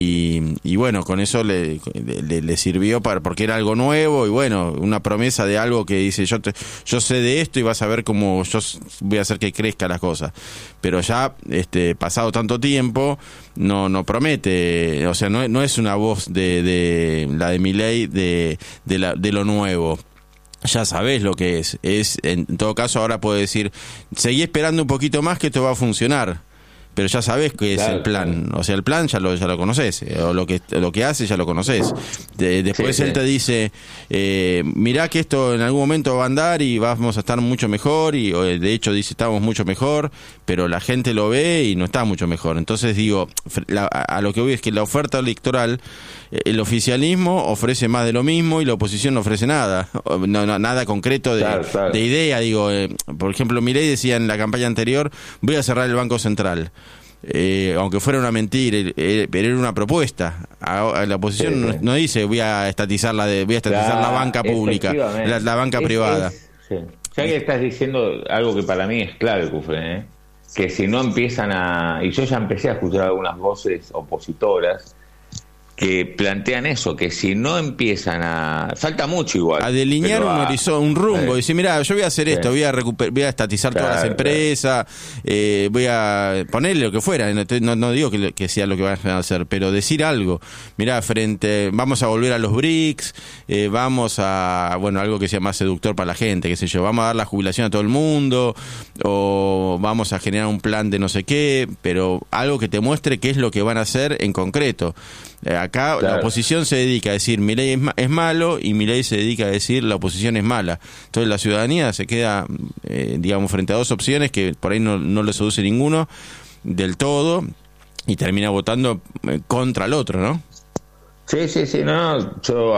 Y bueno, con eso le sirvió porque era algo nuevo y bueno, una promesa de algo que dice yo sé de esto y vas a ver cómo yo voy a hacer que crezca las cosas. Pero ya pasado tanto tiempo no promete, o sea, no es una voz de la de Milei de lo nuevo. Ya sabés lo que es en todo caso ahora puedo decir, seguí esperando un poquito más que esto va a funcionar. Pero ya sabés que es el plan, o sea, el plan ya lo conocés, o lo que hace ya lo conocés. Después él te dice, mirá que esto en algún momento va a andar y vamos a estar mucho mejor, y de hecho dice estamos mucho mejor, pero la gente lo ve y no está mucho mejor. Entonces digo, a lo que voy es que la oferta electoral, el oficialismo ofrece más de lo mismo y la oposición no ofrece nada, nada concreto de idea. Digo, por ejemplo, Milei decía en la campaña anterior, voy a cerrar el Banco Central. Aunque fuera una mentira, pero era una propuesta. La oposición no dice voy a estatizar la banca pública, la banca privada. Ya que estás diciendo algo que para mí es clave, Cufre, que si no empiezan y yo ya empecé a escuchar algunas voces opositoras que plantean eso, que si no empiezan falta mucho igual. A delinear un rumbo, decir, mira, yo voy a hacer esto, voy a estatizar todas las empresas, voy a ponerle lo que fuera, no digo que sea lo que van a hacer, pero decir algo, mira, vamos a volver a los BRICS, vamos a, algo que sea más seductor para la gente, qué sé yo, vamos a dar la jubilación a todo el mundo, o vamos a generar un plan de no sé qué, pero algo que te muestre qué es lo que van a hacer en concreto. Acá la oposición se dedica a decir Milei es malo y Milei se dedica a decir la oposición es mala. Entonces la ciudadanía se queda, frente a dos opciones que por ahí no le seduce ninguno del todo y termina votando contra el otro, ¿no? Sí, yo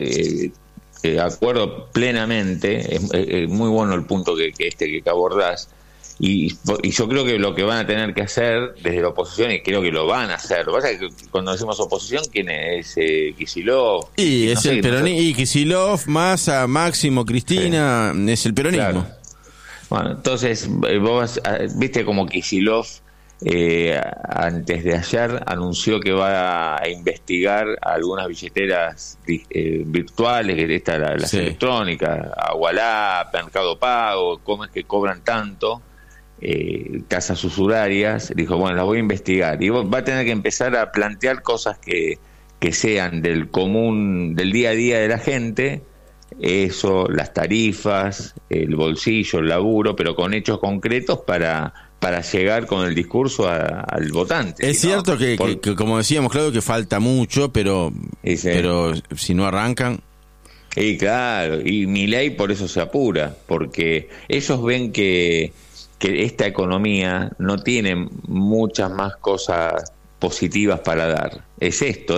acuerdo plenamente, es muy bueno el punto que abordás. Y yo creo que lo que van a tener que hacer desde la oposición, y creo que lo van a hacer, lo que pasa es que cuando decimos oposición, ¿quién es? Kicillof. Y es el peronismo, y Kicillof, Massa, Máximo, Cristina, es el peronismo. Claro. Bueno, entonces, vos viste como Kicillof antes de ayer anunció que va a investigar algunas billeteras virtuales, las electrónicas, Agualá, Mercado Pago, cómo es que cobran tanto. Casas usurarias, dijo, las voy a investigar y va a tener que empezar a plantear cosas que sean del común, del día a día de la gente, eso, las tarifas, el bolsillo, el laburo, pero con hechos concretos para llegar con el discurso al votante. Es cierto que como decíamos, claro que falta mucho, pero si no arrancan. Y claro, y Milei por eso se apura, porque ellos ven que esta economía no tiene muchas más cosas positivas para dar. Es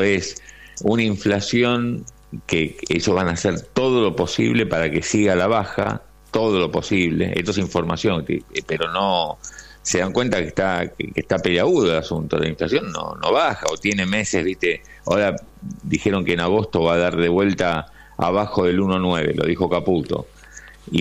una inflación que ellos van a hacer todo lo posible para que siga a la baja, todo lo posible. Esto es información, pero no se dan cuenta que está peleagudo el asunto. La inflación no baja, o tiene meses, ¿viste? Ahora dijeron que en agosto va a dar de vuelta abajo del 1,9, lo dijo Caputo. Y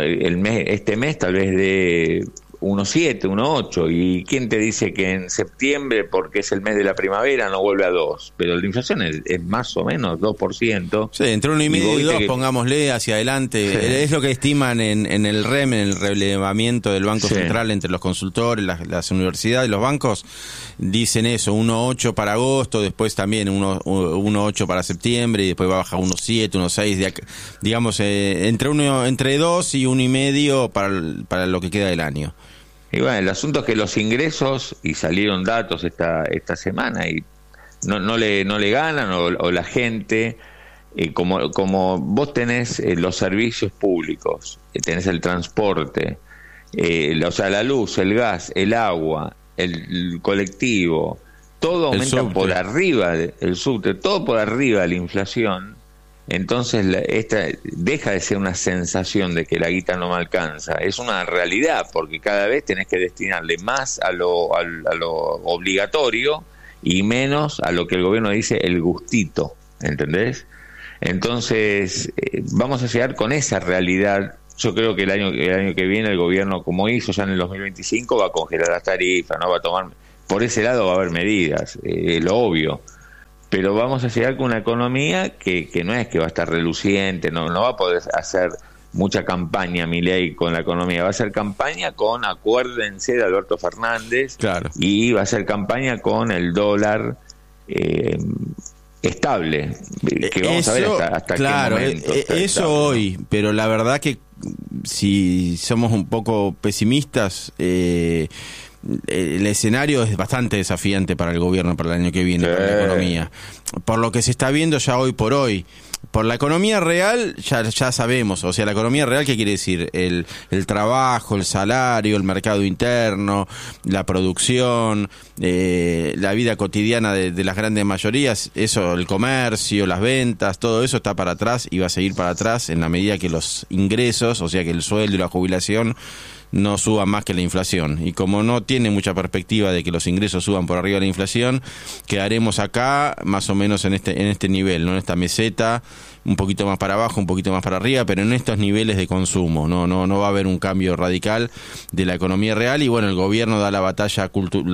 este mes tal vez de 1,7, 1,8, y quién te dice que en septiembre, porque es el mes de la primavera, no vuelve a 2, pero la inflación es más o menos 2%. Sí, entre 1,5 y 2, pongámosle hacia adelante, sí. Es lo que estiman en el REM, en el relevamiento del Banco Central entre los consultores, las universidades y los bancos, dicen eso, 1,8 para agosto, después también 1,8 para septiembre, y después va a bajar 1,7, 1,6, digamos, entre 2 y 1,5 para lo que queda del año. Y el asunto es que los ingresos, y salieron datos esta semana, y no le ganan, o la gente, como vos tenés los servicios públicos, tenés el transporte, la luz, el gas, el agua, el colectivo, todo aumenta por arriba, el subte, todo por arriba de la inflación. Entonces esta deja de ser una sensación de que la guita no me alcanza, es una realidad, porque cada vez tenés que destinarle más a lo obligatorio y menos a lo que el gobierno dice el gustito, ¿entendés? Entonces vamos a llegar con esa realidad. Yo creo que el año que viene el gobierno, como hizo ya en el 2025, va a congelar las tarifas, no va a tomar, por ese lado va a haber medidas, lo obvio. pero vamos a llegar con una economía que no es que va a estar reluciente, no va a poder hacer mucha campaña Milei con la economía, va a hacer campaña con, acuérdense de Alberto Fernández, claro, y va a hacer campaña con el dólar estable, que vamos a ver hasta claro, qué momento está eso estable, hoy, ¿no? Pero la verdad que si somos un poco pesimistas, el escenario es bastante desafiante para el gobierno para el año que viene, para la economía. Por lo que se está viendo ya hoy por hoy. Por la economía real ya sabemos, o sea, la economía real, ¿qué quiere decir? El trabajo, el salario, el mercado interno, la producción, la vida cotidiana de las grandes mayorías, eso, el comercio, las ventas, todo eso está para atrás y va a seguir para atrás en la medida que los ingresos, o sea, que el sueldo y la jubilación no suban más que la inflación. Y como no tiene mucha perspectiva de que los ingresos suban por arriba de la inflación, quedaremos acá más o menos en este nivel, ¿no? En esta meseta, un poquito más para abajo, un poquito más para arriba, pero en estos niveles de consumo. No va a haber un cambio radical de la economía real, y bueno, el gobierno da la batalla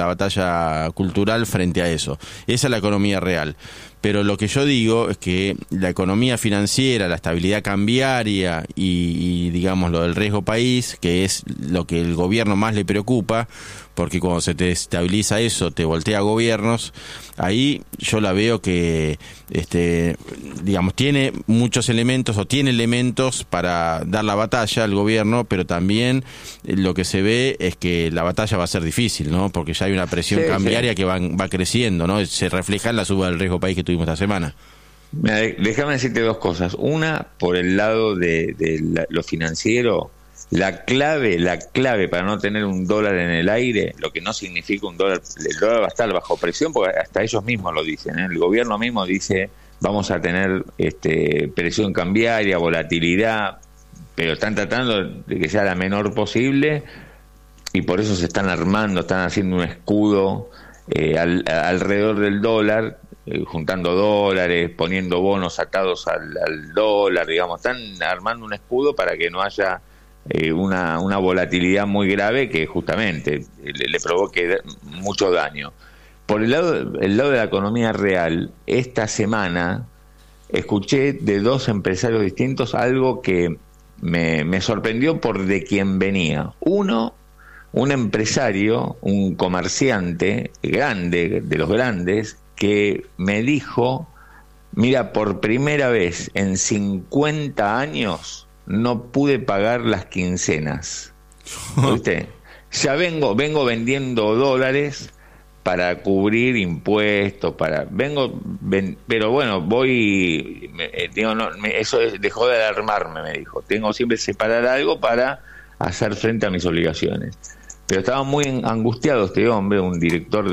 cultural frente a eso. Esa es la economía real. Pero lo que yo digo es que la economía financiera, la estabilidad cambiaria y digamos lo del riesgo país, que es lo que el gobierno más le preocupa, porque cuando se te estabiliza eso, te voltea a gobiernos, ahí yo la veo que digamos tiene muchos elementos, o tiene elementos para dar la batalla al gobierno, pero también lo que se ve es que la batalla va a ser difícil, ¿no? Porque ya hay una presión cambiaria que va creciendo, ¿no? Se refleja en la suba del riesgo país que tuvimos esta semana. Déjame decirte dos cosas. Una, por el lado de lo financiero, la clave para no tener un dólar en el aire, lo que no significa un dólar, el dólar va a estar bajo presión, porque hasta ellos mismos lo dicen, ¿eh? El gobierno mismo dice, vamos a tener presión cambiaria, volatilidad, pero están tratando de que sea la menor posible, y por eso se están armando, están haciendo un escudo alrededor del dólar, juntando dólares, poniendo bonos atados al dólar, digamos, están armando un escudo para que no haya una volatilidad muy grave que justamente le provoque mucho daño. Por el lado de la economía real, esta semana escuché de dos empresarios distintos algo que me sorprendió por de quién venía. Uno, un empresario, un comerciante grande, de los grandes, que me dijo, mira, por primera vez en 50 años no pude pagar las quincenas. ¿Viste? Ya vengo vendiendo dólares para cubrir impuestos, pero bueno, eso dejó de alarmarme, me dijo. Tengo siempre que separar algo para hacer frente a mis obligaciones. Pero estaba muy angustiado este hombre, un director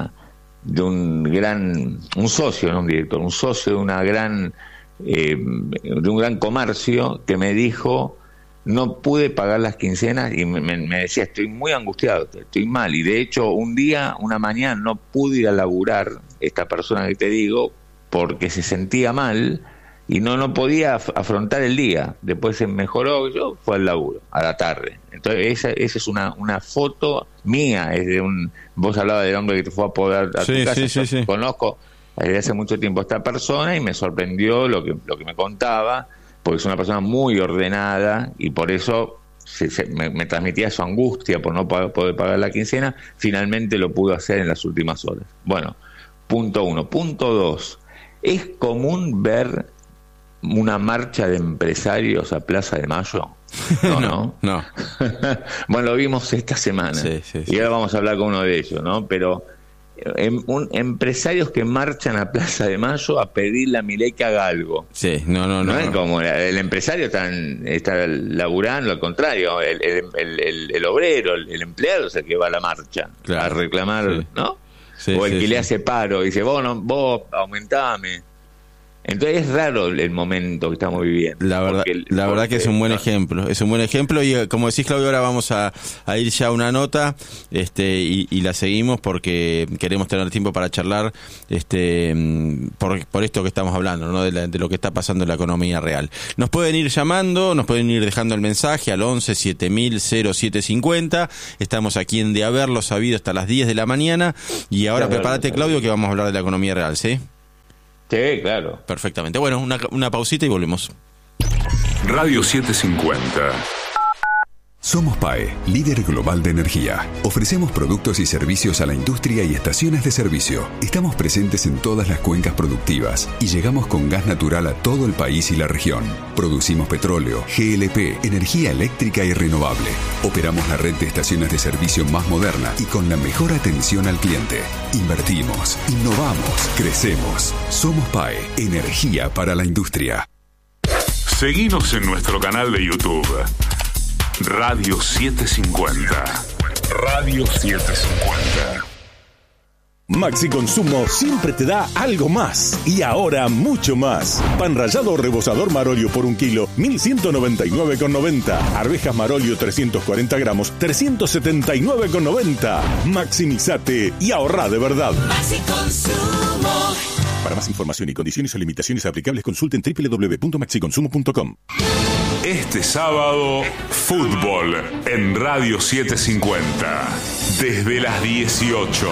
un socio de una gran de un gran comercio, que me dijo, no pude pagar las quincenas, y me decía, estoy muy angustiado, estoy mal, y de hecho una mañana no pude ir a laburar, esta persona que te digo, porque se sentía mal y no podía afrontar el día. Después se mejoró, yo fue al laburo a la tarde. Entonces esa es una foto mía, es de vos hablabas del hombre que te fue a podar a tu casa. Sí. Conozco desde hace mucho tiempo a esta persona y me sorprendió lo que me contaba, porque es una persona muy ordenada, y por eso me transmitía su angustia por no poder pagar la quincena. Finalmente lo pudo hacer en las últimas horas. Bueno, punto uno. Punto dos, ¿es común ver una marcha de empresarios a Plaza de Mayo? No. Bueno, lo vimos esta semana, y ahora vamos a hablar con uno de ellos, ¿no? Pero empresarios que marchan a Plaza de Mayo a pedirle a Milei que haga algo. No es como el empresario está laburando, al contrario, el obrero, el empleado es el que va a la marcha, claro, a reclamar, ¿no? O el que le hace paro y dice, vos aumentame. Entonces es raro el momento que estamos viviendo. La verdad que es un buen ejemplo. Es un buen ejemplo, y como decís, Claudio, ahora vamos a ir ya a una nota y la seguimos porque queremos tener tiempo para charlar por esto que estamos hablando, ¿no? De lo que está pasando en la economía real. Nos pueden ir llamando, nos pueden ir dejando el mensaje al 11 7000 0750. Estamos aquí en De Haberlo Sabido hasta las 10 de la mañana, y ahora prepárate, Claudio, que vamos a hablar de la economía real, ¿sí? Sí, claro. Perfectamente. Bueno, una pausita y volvemos. Radio 750. Somos PAE, líder global de energía. Ofrecemos productos y servicios a la industria y estaciones de servicio. Estamos presentes en todas las cuencas productivas y llegamos con gas natural a todo el país y la región. Producimos petróleo, GLP, energía eléctrica y renovable. Operamos la red de estaciones de servicio más moderna y con la mejor atención al cliente. Invertimos, innovamos, crecemos. Somos PAE, energía para la industria. Seguinos en nuestro canal de YouTube. Radio 750. Radio 750. Maxi Consumo siempre te da algo más. Y ahora mucho más. Pan rallado rebozador Marolio por 1 kilo, 1.199,90. Arvejas Marolio 340 gramos, 379,90. Maximizate y ahorra de verdad. Maxi Consumo. Para más información y condiciones o limitaciones aplicables, consulten www.maxiconsumo.com. Este sábado, fútbol en Radio 750. Desde las 18.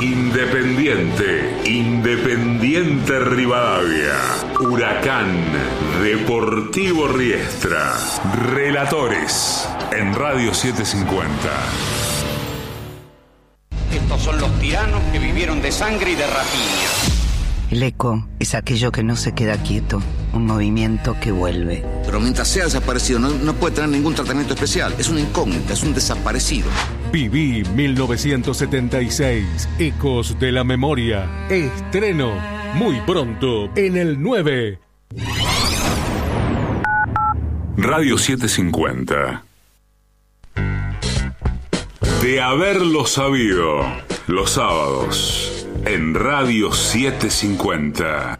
Independiente Rivadavia. Huracán, Deportivo Riestra. Relatores en Radio 750. Estos son los tiranos que vivieron de sangre y de rapiña. El eco es aquello que no se queda quieto, un movimiento que vuelve. Pero mientras sea desaparecido no puede tener ningún tratamiento especial. Es una incógnita, es un desaparecido. Viví 1976, Ecos de la Memoria. Estreno muy pronto en el 9. Radio 750. De haberlo sabido, los sábados en Radio 750.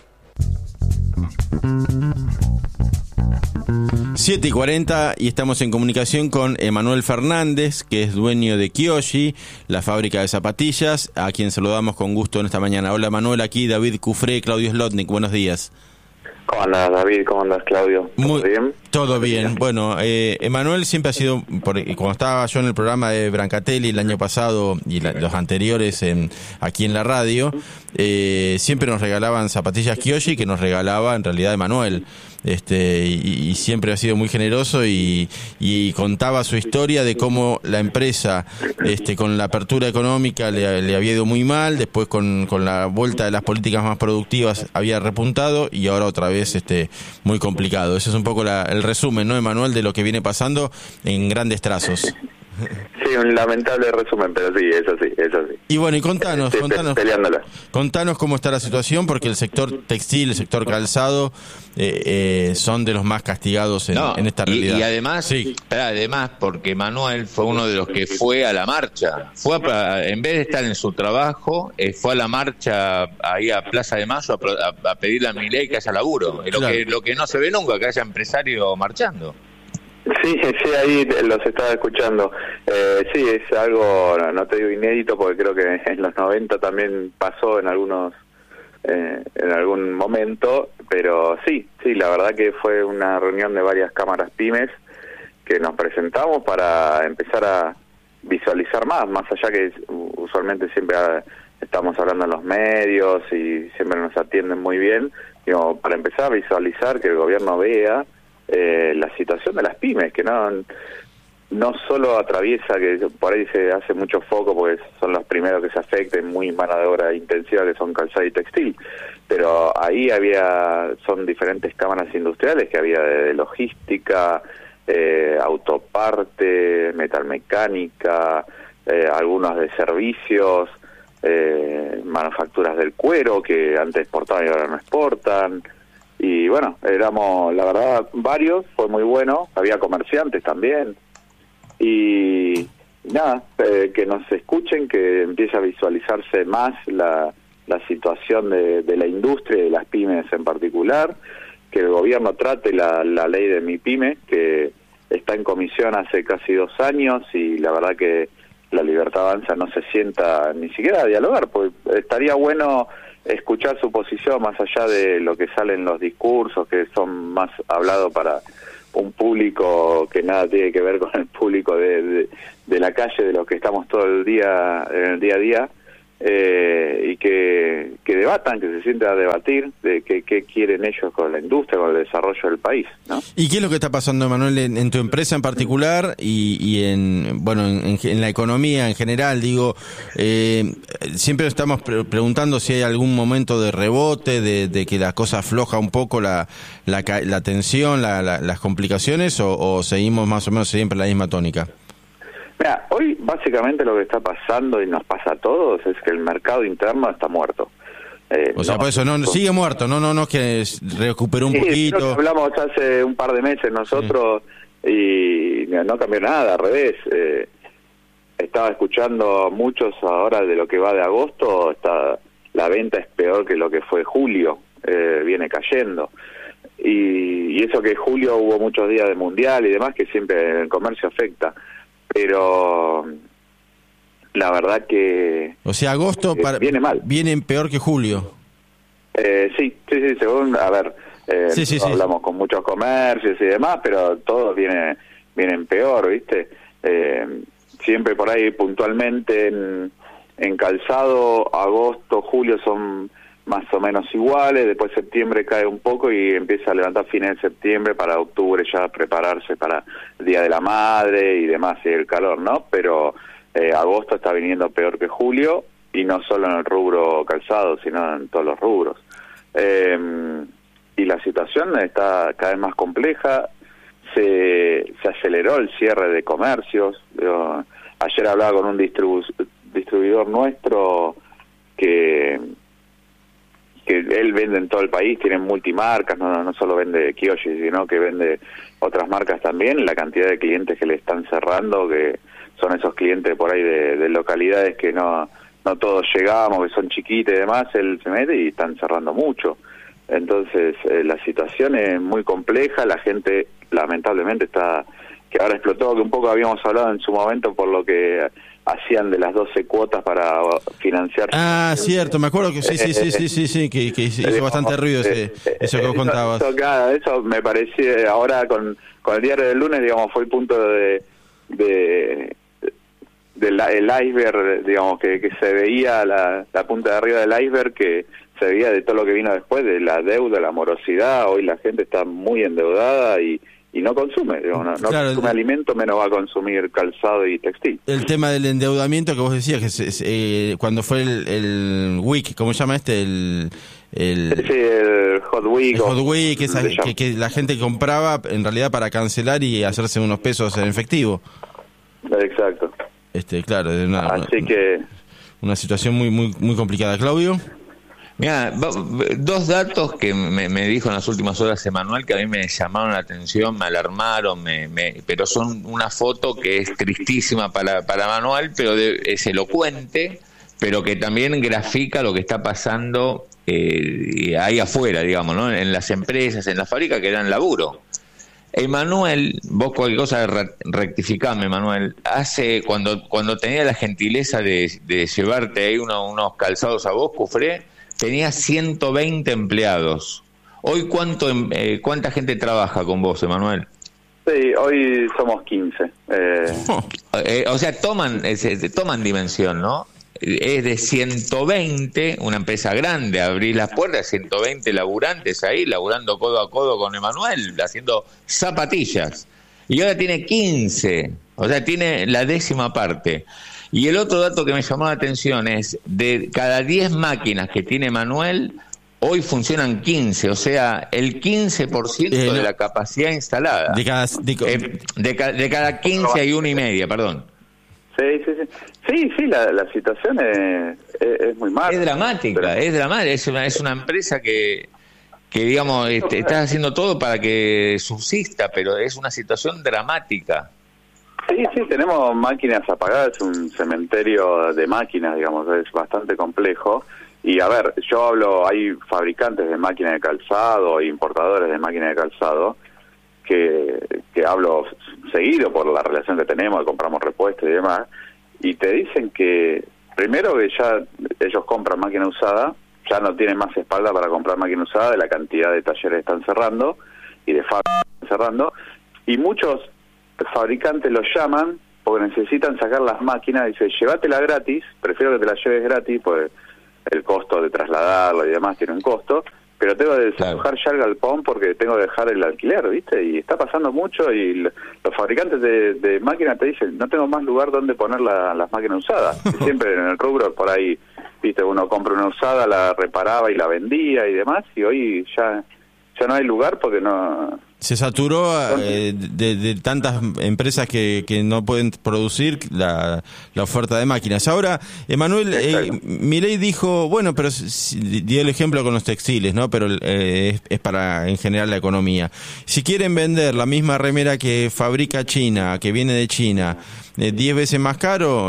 7:40 y estamos en comunicación con Emanuel Fernández, que es dueño de Kiyoshi, la fábrica de zapatillas, a quien saludamos con gusto en esta mañana. Hola Manuel, aquí David Cufré, Claudio Slotnick, buenos días. ¿Cómo andas, David? ¿Cómo andas, Claudio? ¿Todo bien? Todo bien. Bueno, Emanuel siempre ha sido, cuando estaba yo en el programa de Brancatelli el año pasado y los anteriores aquí en la radio, siempre nos regalaban zapatillas Kiyoshi, que nos regalaba en realidad Emanuel. Y siempre ha sido muy generoso y contaba su historia de cómo la empresa con la apertura económica le había ido muy mal, después con la vuelta de las políticas más productivas había repuntado y ahora otra vez muy complicado. Ese es un poco el resumen, ¿no, Emanuel, de lo que viene pasando en grandes trazos? Sí, un lamentable resumen, pero sí, eso sí. Y bueno, y contanos cómo está la situación, porque el sector textil, el sector calzado, son de los más castigados en esta realidad. Y además, sí. Además, porque Manuel fue uno de los que fue a la marcha. En vez de estar en su trabajo, fue a la marcha ahí a Plaza de Mayo a pedirle a Milei que haya laburo. Claro. Lo que no se ve nunca, que haya empresario marchando. Sí, ahí los estaba escuchando. Sí, es algo, no te digo inédito, porque creo que en los 90 también pasó en algún momento, pero sí, la verdad que fue una reunión de varias cámaras pymes que nos presentamos para empezar a visualizar más allá que usualmente siempre estamos hablando en los medios y siempre nos atienden muy bien, para empezar a visualizar, que el gobierno vea la situación de las pymes, que no solo atraviesa, que por ahí se hace mucho foco porque son los primeros que se afecten, muy mano de obra intensiva, que son calzado y textil, pero ahí son diferentes cámaras industriales, que había de logística, autoparte, metalmecánica, algunos de servicios, manufacturas del cuero que antes exportaban y ahora no exportan. Y bueno, éramos, la verdad, varios, fue muy bueno, había comerciantes también. Y nada, que nos escuchen, que empiece a visualizarse más la situación de la industria y de las pymes en particular, que el gobierno trate la ley de MIPYME, que está en comisión hace casi 2 años, y la verdad que la Libertad Avanza no se sienta ni siquiera a dialogar, porque estaría bueno escuchar su posición más allá de lo que sale en los discursos, que son más hablados para un público que nada tiene que ver con el público de la calle, de los que estamos todo el día, en el día a día. y que debatan, que se sienten a debatir de qué quieren ellos con la industria, con el desarrollo del país, ¿no? ¿Y qué es lo que está pasando, Emanuel, en tu empresa en particular y en la economía en general? Digo, siempre estamos preguntando si hay algún momento de rebote, de que la cosa afloja un poco la tensión, las complicaciones, o seguimos más o menos siempre la misma tónica. Mira, hoy básicamente lo que está pasando y nos pasa a todos es que el mercado interno está muerto. O sea, por eso sigue muerto, no que recuperó un poquito. Hablamos hace un par de meses nosotros y no cambió nada, al revés. Estaba escuchando muchos ahora de lo que va de agosto, la venta es peor que lo que fue julio, viene cayendo. Y eso que julio hubo muchos días de mundial y demás, que siempre el comercio afecta. Pero la verdad que... O sea, agosto viene mal. Viene peor que julio. Sí, según... A ver, hablamos con muchos comercios y demás, pero todos vienen peor, ¿viste? Siempre por ahí puntualmente en calzado, agosto, julio son más o menos iguales, después septiembre cae un poco y empieza a levantar fines de septiembre para octubre ya prepararse para el Día de la Madre y demás, y el calor, ¿no? Pero agosto está viniendo peor que julio, y no solo en el rubro calzado, sino en todos los rubros. Y la situación está cada vez más compleja, se aceleró el cierre de comercios. Ayer hablaba con un distribuidor nuestro que él vende en todo el país, tiene multimarcas, no solo vende Kiyoshi, sino que vende otras marcas también. La cantidad de clientes que le están cerrando, que son esos clientes por ahí de localidades que no todos llegamos, que son chiquitas y demás, él se mete y están cerrando mucho. Entonces la situación es muy compleja, la gente lamentablemente que ahora explotó, que un poco habíamos hablado en su momento por lo que hacían de las 12 cuotas para financiar. Ah, cierto, me acuerdo que sí, que hizo bastante ruido eso que vos contabas. Eso me parecía, ahora con el diario del lunes, digamos, fue el punto del iceberg, digamos, que se veía la punta de arriba del iceberg, que se veía de todo lo que vino después, de la deuda, la morosidad. Hoy la gente está muy endeudada y no consume, digamos, no claro, consume alimento, menos va a consumir calzado y textil. El tema del endeudamiento que vos decías, que cuando fue el WIC, ¿cómo se llama el Hot Week. El Hot Week, que la gente compraba en realidad para cancelar y hacerse unos pesos en efectivo. Exacto. Claro, así que una situación muy muy muy complicada. Claudio. Mira, dos datos que me dijo en las últimas horas Emanuel, que a mí me llamaron la atención, me alarmaron, pero son una foto que es tristísima para Manuel, pero es elocuente, pero que también grafica lo que está pasando ahí afuera, digamos, ¿no? En las empresas, en las fábricas que dan laburo. Emanuel, vos cualquier cosa rectificame, Emanuel, cuando tenía la gentileza de llevarte ahí unos calzados a vos, Cufré, tenía 120 empleados. Hoy, ¿cuánta gente trabaja con vos, Emanuel? Sí, hoy somos 15. O sea, toman dimensión, ¿no? Es de 120, una empresa grande, abrís las puertas, 120 laburantes ahí, laburando codo a codo con Emanuel, haciendo zapatillas. Y ahora tiene 15, o sea, tiene la 10ª parte. Y el otro dato que me llamó la atención es, de cada 10 máquinas que tiene Manuel, hoy funcionan 15, o sea, el 15% de la capacidad instalada. De cada 15 hay 1,5, perdón. Sí, la situación es muy mala. Es dramática, es una empresa que digamos, está haciendo todo para que subsista, pero es una situación dramática. Sí, tenemos máquinas apagadas, es un cementerio de máquinas, digamos, es bastante complejo. Y a ver, hay fabricantes de máquinas de calzado, importadores de máquinas de calzado, que hablo seguido por la relación que tenemos, que compramos repuestos y demás, y te dicen que, primero que ya ellos compran máquina usada, ya no tienen más espalda para comprar máquina usada de la cantidad de talleres que están cerrando, y de fábricas que están cerrando, y muchos fabricantes los llaman porque necesitan sacar las máquinas. Dice, llévatela gratis, prefiero que te la lleves gratis, pues el costo de trasladarla y demás tiene un costo, pero tengo que desalojar ya el galpón porque tengo que dejar el alquiler, ¿viste? Y está pasando mucho y los fabricantes de máquinas te dicen, no tengo más lugar donde poner las máquinas usadas. Y siempre en el rubro por ahí, ¿viste? Uno compra una usada, la reparaba y la vendía y demás, y hoy ya no hay lugar porque no... Se saturó de tantas empresas que no pueden producir la oferta de máquinas. Ahora, Emanuel, Milei dijo, bueno, pero dio el ejemplo con los textiles, ¿no? Pero es para, en general, la economía. Si quieren vender la misma remera que fabrica China, que viene de China, 10 veces más caro,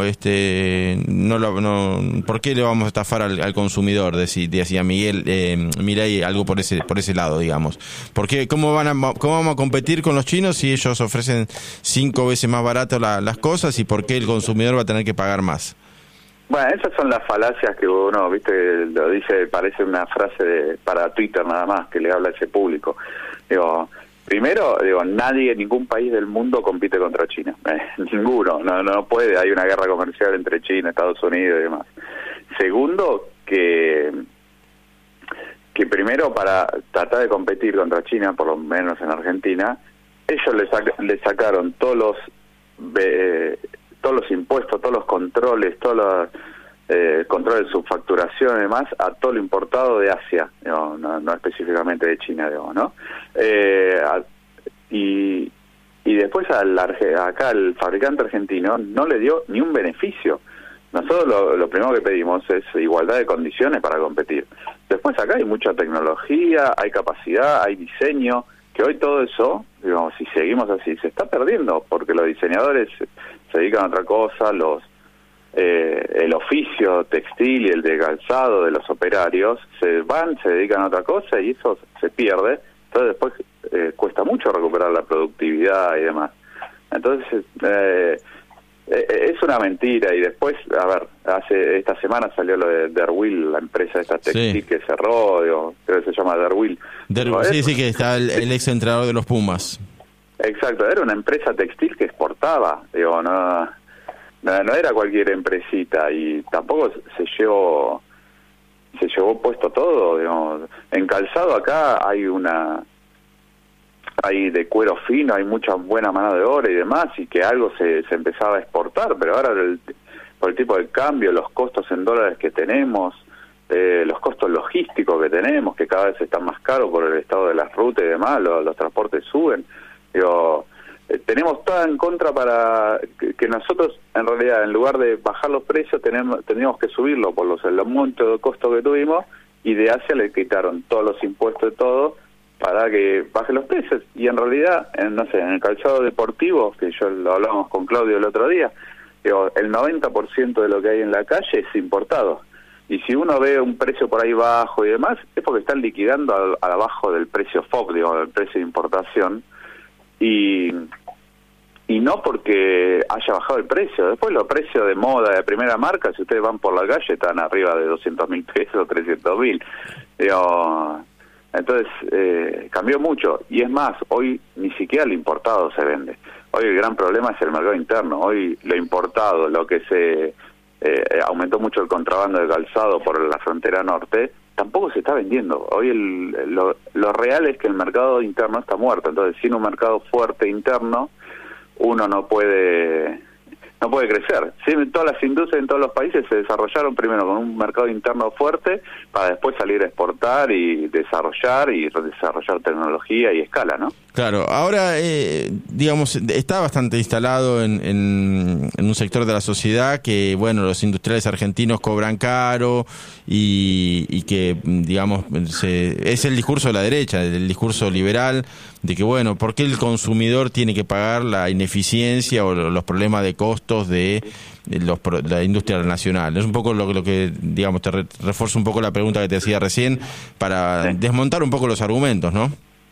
¿por qué le vamos a estafar al consumidor? Decía Milei, algo por ese lado, digamos. Porque ¿cómo vamos a competir con los chinos si ellos ofrecen 5 veces más barato las cosas, y por qué el consumidor va a tener que pagar más? Bueno, esas son las falacias que uno, viste, lo dice, parece una frase para Twitter nada más, que le habla a ese público. Primero, nadie, ningún país del mundo compite contra China. Ninguno, no puede, hay una guerra comercial entre China, Estados Unidos y demás. Segundo, que primero, para tratar de competir contra China, por lo menos en Argentina, ellos le sacaron todos los impuestos, todos los controles, controles de su facturación y demás, a todo lo importado de Asia, no específicamente de China, ¿no? Y después acá el fabricante argentino no le dio ni un beneficio. Nosotros lo primero que pedimos es igualdad de condiciones para competir. Después acá hay mucha tecnología, hay capacidad, hay diseño, que hoy todo eso, si seguimos así, se está perdiendo, porque los diseñadores se dedican a otra cosa, el oficio textil y el de calzado de los operarios se dedican a otra cosa y eso se pierde. Entonces después cuesta mucho recuperar la productividad y demás. Entonces es una mentira. Y después, esta semana salió lo de Derwil, la empresa esta textil que cerró, creo que se llama Derwil. Sí, que está el ex entrenador de los Pumas. Exacto, era una empresa textil que exportaba, no era cualquier empresita, y tampoco se llevó puesto todo, En calzado acá hay de cuero fino, hay mucha buena mano de obra y demás, y que algo se empezaba a exportar, pero ahora por el tipo de cambio, los costos en dólares que tenemos, los costos logísticos que tenemos, que cada vez están más caros por el estado de las rutas y demás, los transportes suben, tenemos todo en contra para que nosotros, en realidad, en lugar de bajar los precios, teníamos que subirlo por el aumento de costo que tuvimos, y de Asia le quitaron todos los impuestos de todo para que baje los precios. Y en realidad, en el calzado deportivo, que lo hablábamos con Claudio el otro día, el 90% de lo que hay en la calle es importado. Y si uno ve un precio por ahí bajo y demás, es porque están liquidando abajo del precio FOB, del precio de importación, y no porque haya bajado el precio. Después los precios de moda de primera marca, si ustedes van por la calle, están arriba de 200.000 pesos, 300.000. Entonces cambió mucho, y es más, hoy ni siquiera lo importado se vende. Hoy el gran problema es el mercado interno. Hoy lo importado, lo que se aumentó mucho el contrabando de calzado por la frontera norte, tampoco se está vendiendo. Hoy lo real es que el mercado interno está muerto. Entonces, sin un mercado fuerte interno, uno no puede crecer. Sí, todas las industrias en todos los países se desarrollaron primero con un mercado interno fuerte, para después salir a exportar y desarrollar tecnología y escala, ¿no? Claro, ahora, digamos, está bastante instalado en un sector de la sociedad que, bueno, los industriales argentinos cobran caro y que, digamos, es el discurso de la derecha, el discurso liberal, de que, bueno, ¿por qué el consumidor tiene que pagar la ineficiencia o los problemas de costos de la industria nacional? Es un poco lo que, digamos, te refuerzo un poco la pregunta que te hacía recién para desmontar un poco los argumentos, ¿no?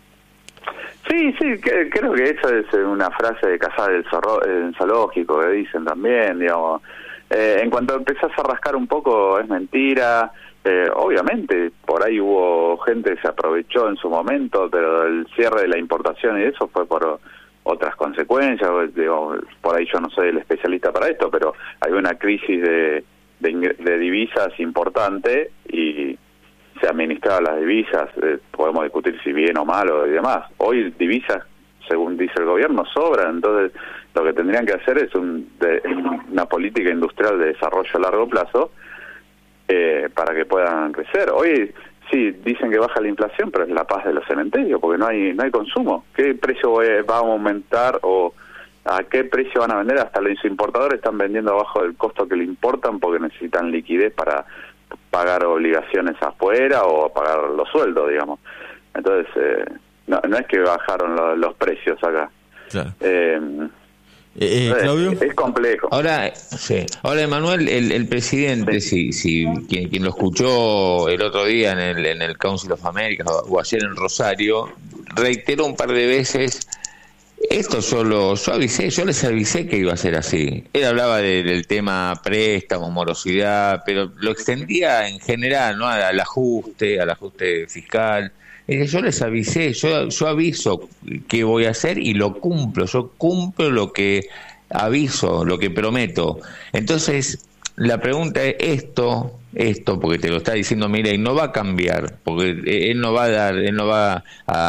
Sí, creo que esa es una frase de Casar el zoológico, que dicen también, digamos. En cuanto empezás a rascar un poco, es mentira. Obviamente, por ahí hubo gente que se aprovechó en su momento, pero el cierre de la importación y eso fue por otras consecuencias. Digo, por ahí yo no soy el especialista para esto, pero hay una crisis de divisas importante y se administraban las divisas, podemos discutir si bien o mal o y demás. Hoy divisas, según dice el gobierno, sobran, entonces lo que tendrían que hacer es una política industrial de desarrollo a largo plazo para que puedan crecer. Hoy sí, dicen que baja la inflación, pero es la paz de los cementerios, porque no hay consumo. ¿Qué precio va a aumentar o a qué precio van a vender? Hasta los importadores están vendiendo abajo del costo que le importan porque necesitan liquidez para pagar obligaciones afuera o pagar los sueldos, digamos. Entonces, no es que bajaron los precios acá. Claro. Claudio. Es complejo. Ahora, Emanuel, el presidente, quien lo escuchó el otro día en el Council of America o ayer en Rosario, reiteró un par de veces, esto yo les avisé que iba a ser así. Él hablaba del tema préstamos, morosidad, pero lo extendía en general, ¿no? al ajuste fiscal. Yo les avisé, yo aviso qué voy a hacer y lo cumplo, yo cumplo lo que aviso, lo que prometo. Entonces, la pregunta es esto, porque te lo está diciendo Milei, no va a cambiar, porque él no va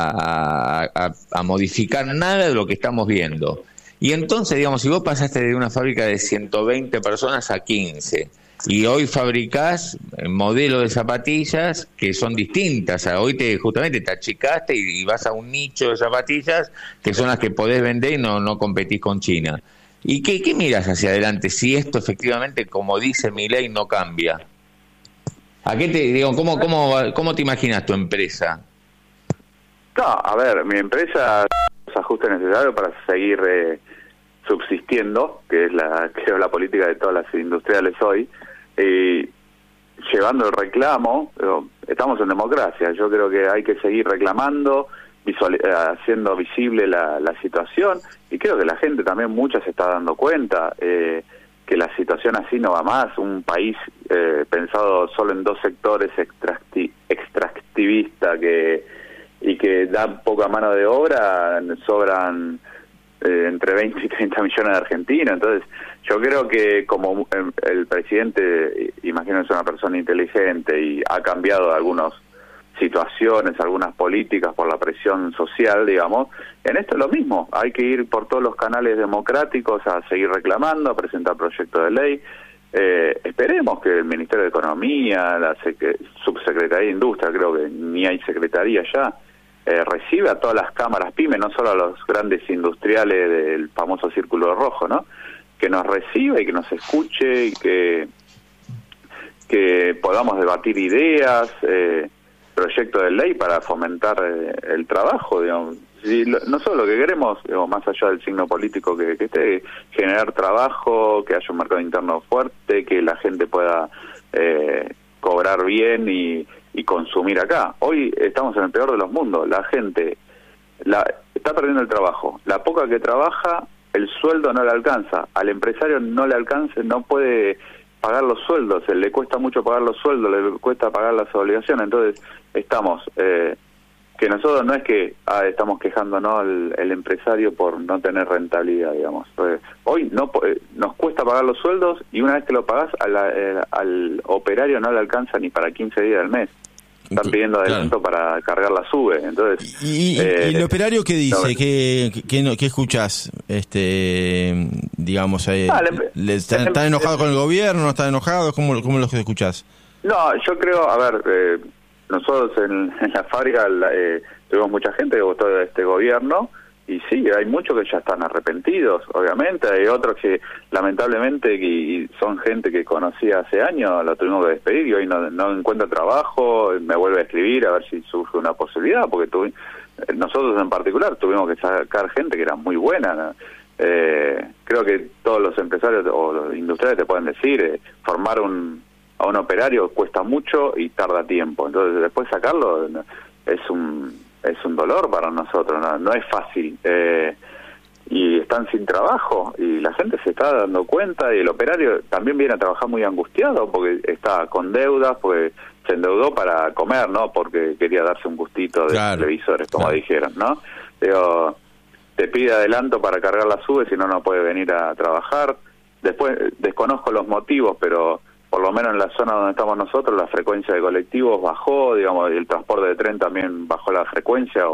a modificar nada de lo que estamos viendo. Y entonces, digamos, si vos pasaste de una fábrica de 120 personas a 15, y hoy fabricás modelos de zapatillas que son distintas. Hoy justamente te achicaste y vas a un nicho de zapatillas que son las que podés vender y no competís con China. ¿Y qué miras hacia adelante si esto efectivamente, como dice Milei, no cambia? ¿A qué cómo te imaginas tu empresa? No, a ver, mi empresa los ajustes necesarios para seguir subsistiendo, que es la política de todas las industriales hoy. Llevando el reclamo, estamos en democracia, yo creo que hay que seguir reclamando, haciendo visible la situación, y creo que la gente también mucha se está dando cuenta que la situación así no va más. Un país pensado solo en dos sectores extractivista y que da poca mano de obra, sobran entre 20 y 30 millones de argentinos. Entonces yo creo que como el presidente, imagino que es una persona inteligente y ha cambiado algunas situaciones, algunas políticas por la presión social, digamos, en esto es lo mismo, hay que ir por todos los canales democráticos a seguir reclamando, a presentar proyectos de ley. Esperemos que el Ministerio de Economía, la Subsecretaría de Industria, creo que ni hay secretaría ya, recibe a todas las cámaras pymes, no solo a los grandes industriales del famoso Círculo Rojo, ¿no? Que nos reciba y que nos escuche y que podamos debatir ideas, proyectos de ley para fomentar el trabajo, digamos. Si nosotros lo que queremos, digamos, más allá del signo político que esté, generar trabajo, que haya un mercado interno fuerte, que la gente pueda cobrar bien y consumir acá. Hoy estamos en el peor de los mundos, la gente está perdiendo el trabajo, la poca que trabaja, el sueldo no le alcanza, al empresario no le alcanza, no puede pagar los sueldos, le cuesta mucho pagar los sueldos, le cuesta pagar las obligaciones. Entonces estamos, que nosotros no es que estamos quejándonos el empresario por no tener rentabilidad, digamos. Hoy nos cuesta pagar los sueldos y una vez que lo pagás al operario no le alcanza ni para 15 días del mes. Están pidiendo adelanto para cargar la SUBE. Entonces, ¿Y el operario qué dice? No, ¿Qué escuchás? Digamos, ¿están enojados con el gobierno? ¿No están enojados? ¿Cómo los escuchás? No, yo creo, a ver, nosotros en la fábrica tuvimos mucha gente que votó de este gobierno, y sí, hay muchos que ya están arrepentidos, obviamente. Hay otros que lamentablemente y son gente que conocía hace años, lo tuvimos que despedir y hoy no encuentra trabajo, me vuelve a escribir a ver si surge una posibilidad, porque nosotros en particular tuvimos que sacar gente que era muy buena, ¿no? Creo que todos los empresarios o los industriales te pueden decir, formar a un operario cuesta mucho y tarda tiempo, entonces después sacarlo es un dolor para nosotros, no es fácil, y están sin trabajo y la gente se está dando cuenta, y el operario también viene a trabajar muy angustiado porque está con deudas, pues se endeudó para comer, no porque quería darse un gustito de televisores, como dijeron, ¿no? Digo, te pide adelanto para cargar la SUBE, si no, no puede venir a trabajar. Después, desconozco los motivos, pero por lo menos en la zona donde estamos nosotros, la frecuencia de colectivos bajó, digamos, y el transporte de tren también bajó la frecuencia,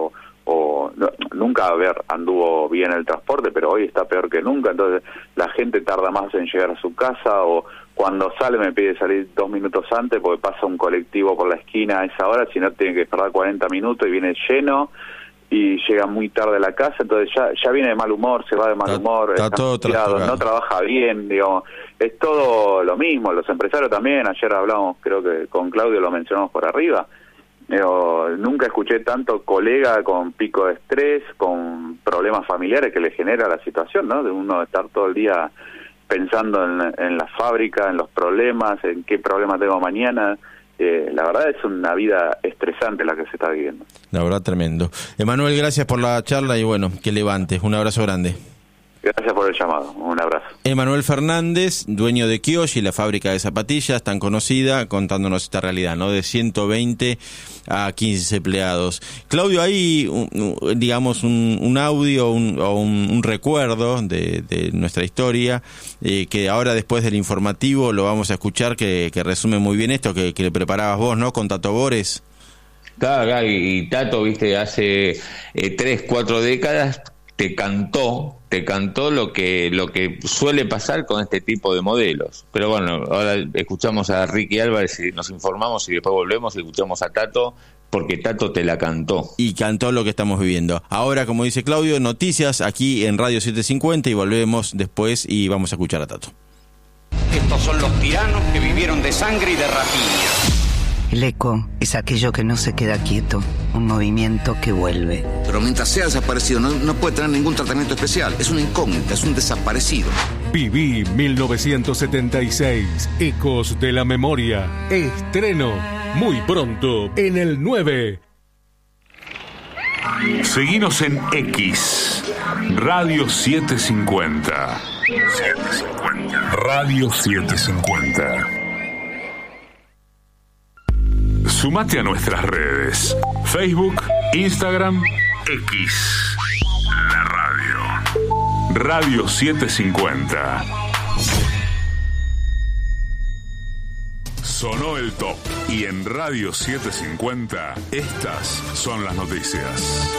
nunca anduvo bien el transporte, pero hoy está peor que nunca, entonces la gente tarda más en llegar a su casa, o cuando sale me pide salir 2 minutos antes porque pasa un colectivo por la esquina a esa hora, si no tiene que esperar 40 minutos y viene lleno y llega muy tarde a la casa, entonces ya viene de mal humor, se va de mal humor, está todo tirado, no trabaja bien, digamos, es todo lo mismo. Los empresarios también, ayer hablamos, creo que con Claudio lo mencionamos por arriba, nunca escuché tanto colega con pico de estrés, con problemas familiares que le genera la situación, ¿no? De uno estar todo el día pensando en la fábrica, en los problemas, en qué problema tengo mañana. La verdad es una vida estresante la que se está viviendo. La verdad, tremendo. Emanuel, gracias por la charla y bueno, que levantes. Un abrazo grande. Gracias por el llamado. Un abrazo. Emanuel Fernández, dueño de Kiyoshi, la fábrica de zapatillas tan conocida, contándonos esta realidad, ¿no? De 120 a 15 empleados. Claudio, hay, digamos, un audio o un recuerdo de nuestra historia, que ahora después del informativo lo vamos a escuchar, que resume muy bien esto, que le preparabas vos, ¿no? Con Tato Bores. Claro, y Tato, viste, hace 3-4 décadas te cantó lo que suele pasar con este tipo de modelos. Pero bueno, ahora escuchamos a Ricky Álvarez y nos informamos y después volvemos y escuchamos a Tato, porque Tato te la cantó. Y cantó lo que estamos viviendo. Ahora, como dice Claudio, noticias aquí en Radio 750 y volvemos después y vamos a escuchar a Tato. Estos son los tiranos que vivieron de sangre y de rapiña. El eco es aquello que no se queda quieto, un movimiento que vuelve. Pero mientras sea desaparecido no puede tener ningún tratamiento especial. Es una incógnita, es un desaparecido. Viví 1976, Ecos de la Memoria. Estreno muy pronto en el 9. Seguinos en X, Radio 750. Radio 750. Sumate a nuestras redes: Facebook, Instagram, X, la radio. Radio 750. Sonó el top. Y en Radio 750, estas son las noticias.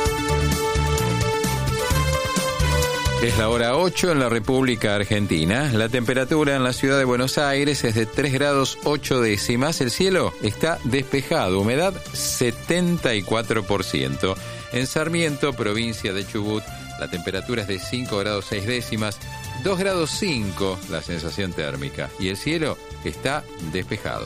Es la hora 8 en la República Argentina. La temperatura en la ciudad de Buenos Aires es de 3 grados 8 décimas. El cielo está despejado, humedad 74%. En Sarmiento, provincia de Chubut, la temperatura es de 5 grados 6 décimas, 2 grados 5 la sensación térmica y el cielo está despejado.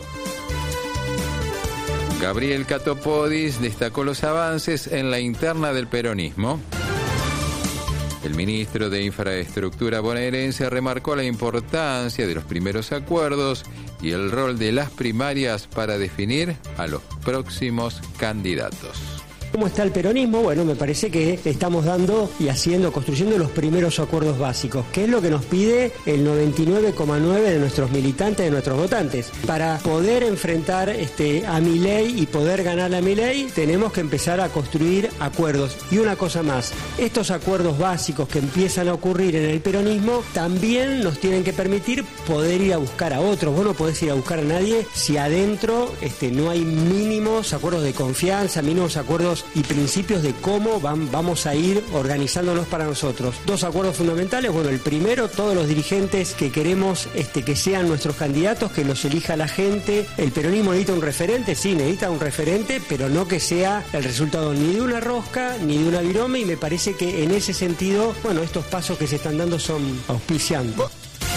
Gabriel Catopodis destacó los avances en la interna del peronismo. El ministro de Infraestructura bonaerense remarcó la importancia de los primeros acuerdos y el rol de las primarias para definir a los próximos candidatos. ¿Cómo está el peronismo? Bueno, me parece que estamos dando y construyendo los primeros acuerdos básicos, que es lo que nos pide el 99,9% de nuestros militantes, de nuestros votantes. Para poder enfrentar a Milei y poder ganar a Milei, tenemos que empezar a construir acuerdos. Y una cosa más, estos acuerdos básicos que empiezan a ocurrir en el peronismo también nos tienen que permitir poder ir a buscar a otros. Vos no podés ir a buscar a nadie si adentro no hay mínimos acuerdos de confianza, mínimos acuerdos y principios de cómo vamos a ir organizándonos para nosotros. 2 acuerdos fundamentales. Bueno, el primero, todos los dirigentes que queremos que sean nuestros candidatos, que los elija la gente. El peronismo necesita un referente, sí, necesita un referente, pero no que sea el resultado ni de una rosca, ni de una virome, y me parece que en ese sentido, bueno, estos pasos que se están dando son auspiciantes.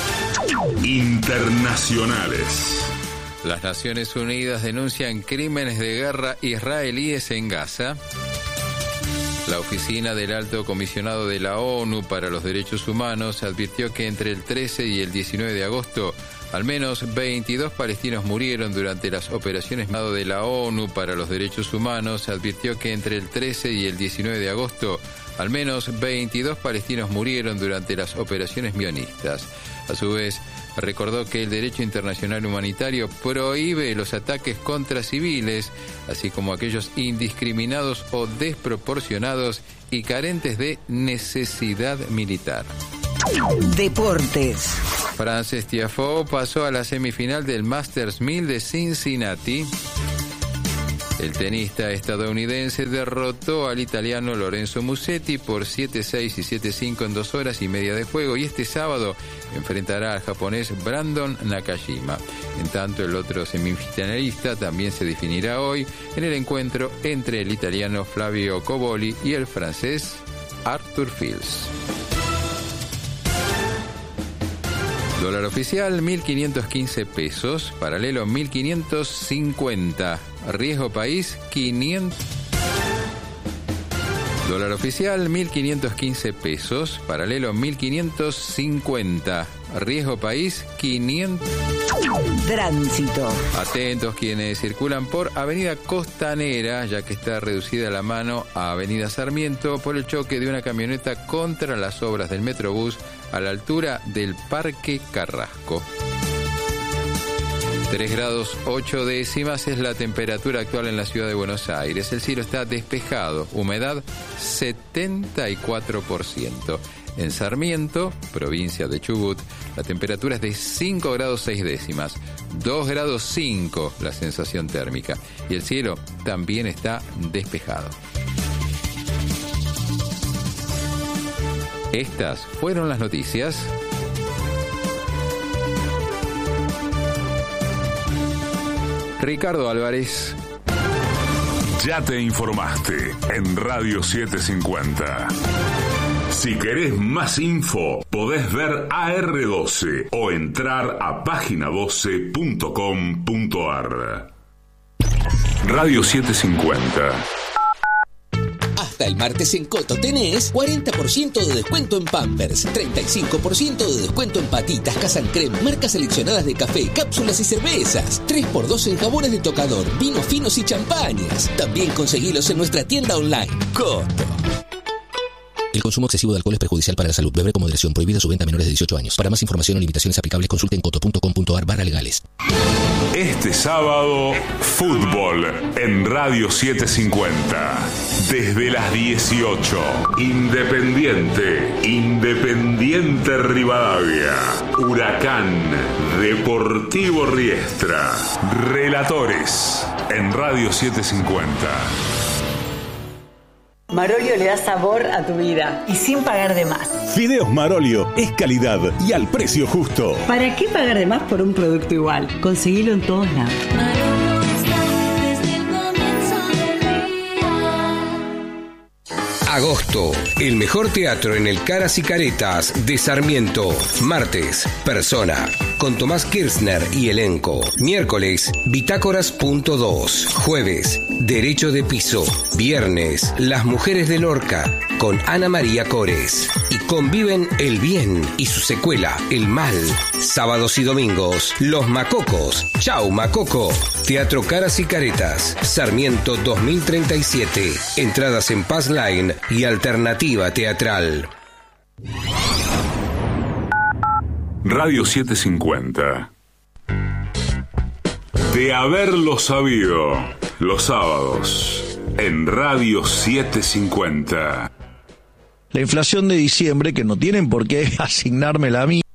Internacionales. Las Naciones Unidas denuncian crímenes de guerra israelíes en Gaza. La oficina del Alto Comisionado de la ONU para los Derechos Humanos advirtió que entre el 13 y el 19 de agosto, al menos 22 palestinos murieron durante las operaciones de la ONU para los Derechos Humanos. Advirtió que entre el 13 y el 19 de agosto, al menos 22 palestinos murieron durante las operaciones mionistas. A su vez, recordó que el derecho internacional humanitario prohíbe los ataques contra civiles, así como aquellos indiscriminados o desproporcionados y carentes de necesidad militar. Deportes. Frances Tiafoe pasó a la semifinal del Masters 1000 de Cincinnati. El tenista estadounidense derrotó al italiano Lorenzo Musetti por 7-6 y 7-5 en 2 horas y media de juego, y este sábado enfrentará al japonés Brandon Nakashima. En tanto, el otro semifinalista también se definirá hoy en el encuentro entre el italiano Flavio Coboli y el francés Arthur Fils. Dólar oficial 1.515 pesos, paralelo 1.550, riesgo país 500. Dólar oficial 1.515 pesos, paralelo 1.550, riesgo país 500. Tránsito. Atentos quienes circulan por Avenida Costanera, ya que está reducida la mano a Avenida Sarmiento por el choque de una camioneta contra las obras del Metrobús a la altura del Parque Carrasco. 3 grados 8 décimas es la temperatura actual en la ciudad de Buenos Aires. El cielo está despejado, humedad 74%. En Sarmiento, provincia de Chubut, la temperatura es de 5 grados 6 décimas, 2 grados 5 la sensación térmica, y el cielo también está despejado. Estas fueron las noticias. Ricardo Álvarez. Ya te informaste en Radio 750. Si querés más info, podés ver AR12 o entrar a página12.com.ar. Radio 750. Hasta el martes en Coto tenés 40% de descuento en Pampers, 35% de descuento en patitas, Casan Creme, marcas seleccionadas de café, cápsulas y cervezas, 3x2 en jabones de tocador, vinos finos y champañas. También conseguilos en nuestra tienda online. Coto. El consumo excesivo de alcohol es perjudicial para la salud. Beber con moderación. Prohibida su venta a menores de 18 años. Para más información o limitaciones aplicables, consulte en coto.com.ar/legales. Este sábado, fútbol en Radio 750. Desde las 18. Independiente Rivadavia. Huracán, Deportivo Riestra. Relatores en Radio 750. Marolio le da sabor a tu vida y sin pagar de más. Fideos Marolio es calidad y al precio justo. ¿Para qué pagar de más por un producto igual? Conseguilo en todos lados. Agosto, el mejor teatro en el Caras y Caretas de Sarmiento. Martes, Persona, con Tomás Kirchner y elenco. Miércoles, Bitácoras.2. Jueves, Derecho de Piso. Viernes, Las Mujeres de Lorca, con Ana María Cores. Y conviven el bien y su secuela, el mal. Sábados y domingos, Los Macocos. Chau, Macoco. Teatro Caras y Caretas, Sarmiento 2037. Entradas en Pass Line y Alternativa Teatral. Radio 750. De haberlo sabido, los sábados en Radio 750. La inflación de diciembre, que no tienen por qué asignármela a mí.